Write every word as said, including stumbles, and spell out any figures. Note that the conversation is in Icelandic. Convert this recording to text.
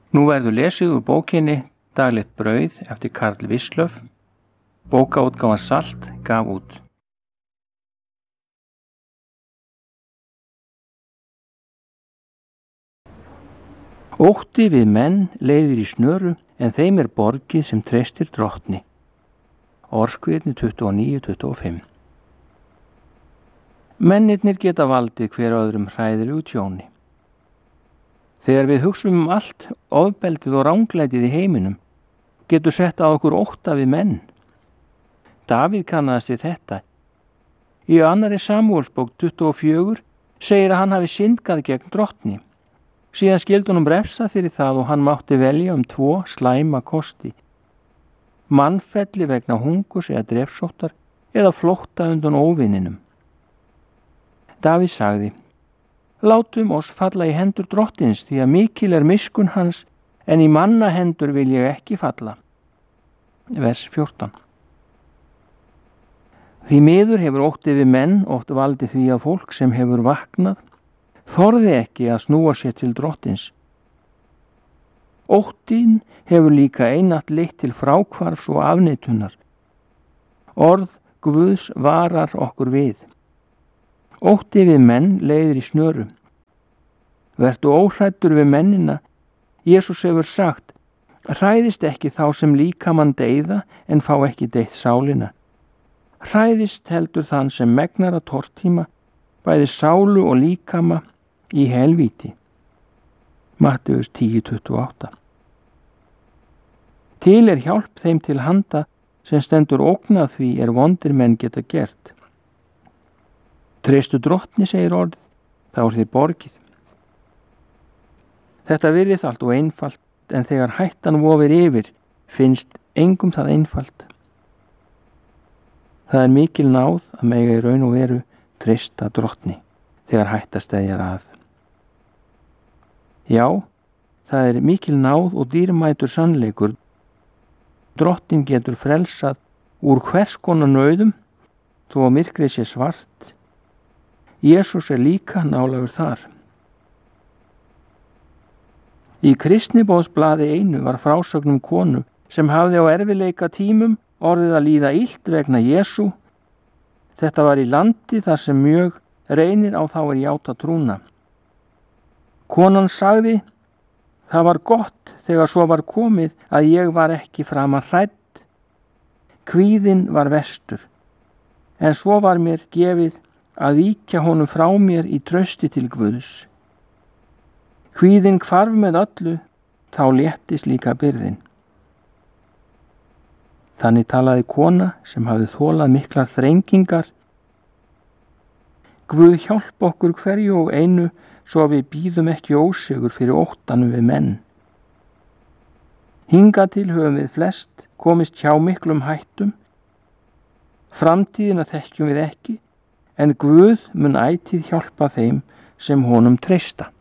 Nú verður lesið úr bókinni Daglegt brauð eftir Karl Wislöff. Bókaútgáfan Salt gaf út. Ótti við menn leiðir í snöru, en þeim er borgið sem treystir drottni. Orskvíðni tuttugu og níu til tuttugu og fimm. Mennirnir geta valdið hver öðrum hræðilegu tjóni. Þegar við hugsum um allt ofbeldið og ranglætið í heiminum, getur sett á okkur ótta við menn. Davíð kannaðist við þetta. Í annarri Samúelsbók tuttugu og fjögur segir að hann hafi syndgað gegn drottni. Síðan skildi honum refsað fyrir það og hann mátti velja um tvo slæma kosti. Mannfelli vegna hungurs eða drepsóttar eða flótta undan óvininum. Davíð sagði: Látum oss falla í hendur drottins, því að mikil er miskunn hans, en í manna hendur vil ég ekki falla. Vers fjórtán. Því miður hefur ótti við menn oft valdið því að fólk sem hefur vaknað þorði ekki að snúa sér til drottins. Óttin hefur líka einatt leitt til fráhvarfs og afneitunar. Orð Guðs varar okkur við. Ótti við menn leiðir í snöru. Vertu óhræddur við mennina. Jesús hefur sagt: hræðist ekki þá sem líkamann deyða, en fá ekki deytt sálina. Hræðist heldur þann sem megnar að tortíma, bæði sálu og líkama í helvíti. Matteus tíu tuttugu og átta. Til er hjálp þeim til handa sem stendur ógnað því er vondir menn geta gert. Treystu drottni, segir orðið, þá er þér borgið. Þetta virðist allt og einfalt, en þegar hættan vofir yfir, finnst engum það einfalt. Það er mikil náð að mega í raun og veru treysta drottni þegar hætta steðjar að. Já, það er mikil náð og dýrmætur sannleikur. Drottin getur frelsað úr hvers konar nauðum, þó að myrkrið sé svart. Jesús er líka nálægur þar. Í Kristniboðsblaði einu var frásögn um konu sem hafði á erfiðleika tímum orðið að líða illt vegna Jesú. Þetta var í landi þar sem mjög reynir á þá er játa trúna. Konan sagði: það var gott þegar svo var komið að ég var ekki framar hrædd. Kvíðinn var verstur, en svo var mér gefið að víkja honum frá mér í trausti til Guðs. Kvíðinn hvarf með öllu, þá léttist líka byrðin. Þannig talaði kona sem hafði þolað miklar þrengingar. Guð hjálp okkur hverju og einu, svo við bíðum ekki ósigur fyrir óttanum við menn. Hingað til höfum við flest komist hjá miklum hættum. Framtíðina þekkjum við ekki, en Guð mun ætíð hjálpa þeim sem honum treysta.